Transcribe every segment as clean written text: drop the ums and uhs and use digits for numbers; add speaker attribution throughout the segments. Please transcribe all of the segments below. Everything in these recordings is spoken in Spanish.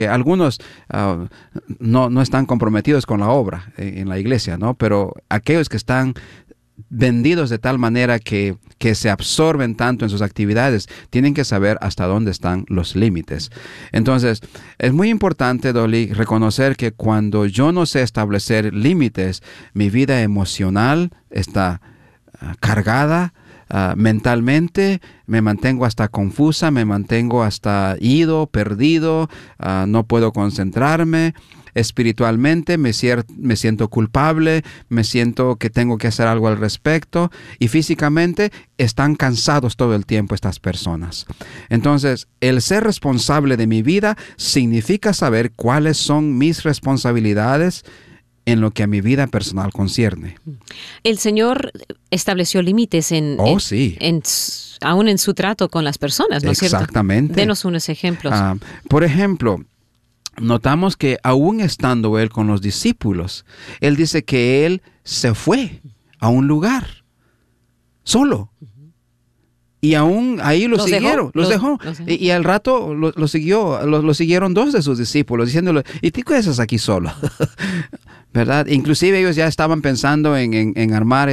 Speaker 1: Algunos no están comprometidos con la obra en la iglesia, ¿no? Pero aquellos que están vendidos de tal manera que se absorben tanto en sus actividades, tienen que saber hasta dónde están los límites. Entonces, es muy importante, Dolly, reconocer que cuando yo no sé establecer límites, mi vida emocional está cargada, mentalmente me mantengo hasta confusa, me mantengo hasta ido, perdido, no puedo concentrarme. Espiritualmente me siento culpable, me siento que tengo que hacer algo al respecto, y físicamente están cansados todo el tiempo estas personas. Entonces, el ser responsable de mi vida significa saber cuáles son mis responsabilidades en lo que a mi vida personal concierne.
Speaker 2: El Señor estableció límites aún en su trato con las personas, ¿no es cierto?
Speaker 1: Exactamente.
Speaker 2: Denos unos ejemplos.
Speaker 1: Por ejemplo, notamos que aún estando Él con los discípulos, Él dice que Él se fue a un lugar solo. Y aún ahí los dejó. Y al rato lo siguieron 2 de sus discípulos, diciéndole, ¿y tú qué haces aquí solo? ¿Verdad? Inclusive ellos ya estaban pensando en armar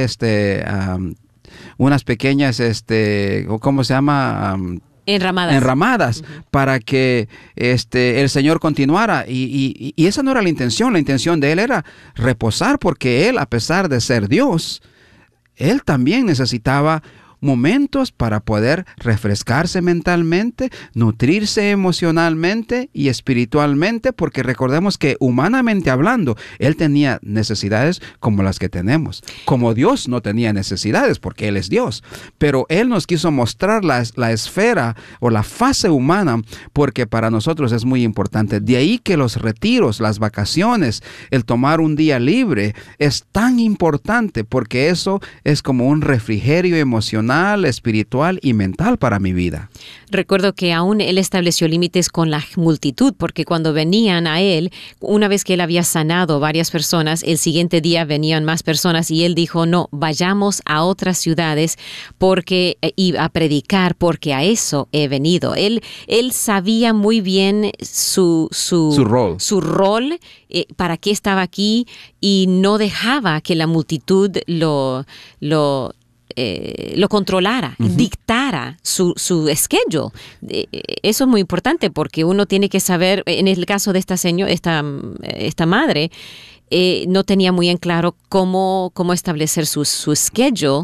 Speaker 1: unas pequeñas, ¿cómo se llama? Enramadas para que el Señor continuara. Y esa no era la intención. La intención de Él era reposar, porque Él, a pesar de ser Dios, Él también necesitaba momentos para poder refrescarse mentalmente, nutrirse emocionalmente y espiritualmente, porque recordemos que humanamente hablando, Él tenía necesidades como las que tenemos. Como Dios no tenía necesidades, porque Él es Dios, pero Él nos quiso mostrar la esfera o la fase humana, porque para nosotros es muy importante. De ahí que los retiros, las vacaciones, el tomar un día libre es tan importante, porque eso es como un refrigerio emocional, espiritual y mental para mi vida.
Speaker 2: Recuerdo que aún Él estableció límites con la multitud, porque cuando venían a Él, una vez que Él había sanado varias personas, el siguiente día venían más personas y Él dijo, no, vayamos a otras ciudades y a predicar, porque a eso he venido. Él sabía muy bien su rol, para qué estaba aquí, y no dejaba que la multitud lo controlara, dictara su schedule. Eso es muy importante, porque uno tiene que saber, en el caso de esta madre, no tenía muy en claro cómo establecer su schedule,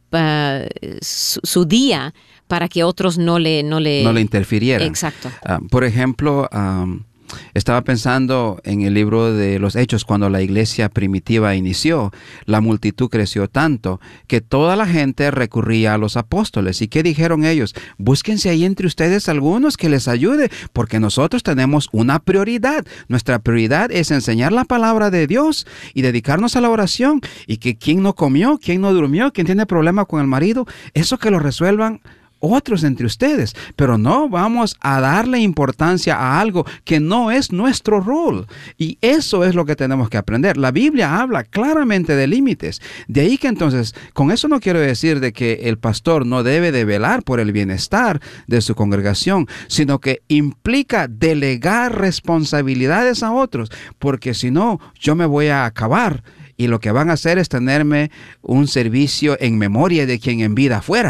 Speaker 2: su día, para que otros no le
Speaker 1: interfirieran.
Speaker 2: Exacto.
Speaker 1: Por ejemplo, estaba pensando en el libro de los Hechos, cuando la iglesia primitiva inició. La multitud creció tanto que toda la gente recurría a los apóstoles. ¿Y qué dijeron ellos? Búsquense ahí entre ustedes algunos que les ayude, porque nosotros tenemos una prioridad. Nuestra prioridad es enseñar la palabra de Dios y dedicarnos a la oración. Y que quien no comió, quien no durmió, quien tiene problema con el marido, eso que lo resuelvan otros entre ustedes, pero no vamos a darle importancia a algo que no es nuestro rol. Y eso es lo que tenemos que aprender. La Biblia habla claramente de límites. De ahí que entonces, con eso no quiero decir de que el pastor no debe de velar por el bienestar de su congregación, sino que implica delegar responsabilidades a otros, porque si no, yo me voy a acabar. Y lo que van a hacer es tenerme un servicio en memoria de quien en vida fuera.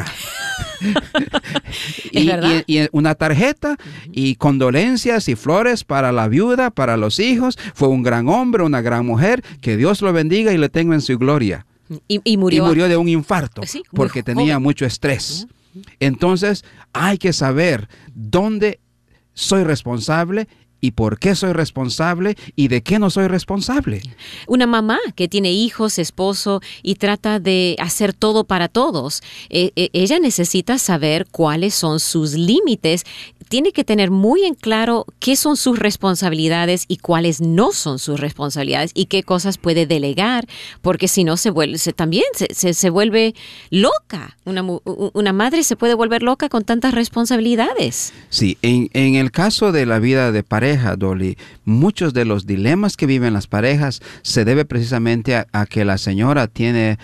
Speaker 1: y una tarjeta y condolencias y flores para la viuda, para los hijos. Fue un gran hombre, una gran mujer. Que Dios lo bendiga y le tenga en su gloria.
Speaker 2: Y murió
Speaker 1: de un infarto, porque tenía mucho estrés. Entonces hay que saber dónde soy responsable y por qué soy responsable y de qué no soy responsable.
Speaker 2: Una mamá que tiene hijos, esposo y trata de hacer todo para todos, ella necesita saber cuáles son sus límites. Tiene que tener muy en claro qué son sus responsabilidades y cuáles no son sus responsabilidades, y qué cosas puede delegar, porque si no se vuelve loca. Una madre se puede volver loca con tantas responsabilidades.
Speaker 1: Sí, en el caso de la vida de pareja, pareja, Dolly, muchos de los dilemas que viven las parejas se debe precisamente a que la señora tiene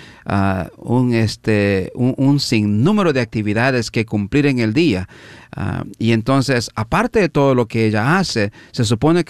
Speaker 1: un sinnúmero de actividades que cumplir en el día. Y entonces, aparte de todo lo que ella hace, se supone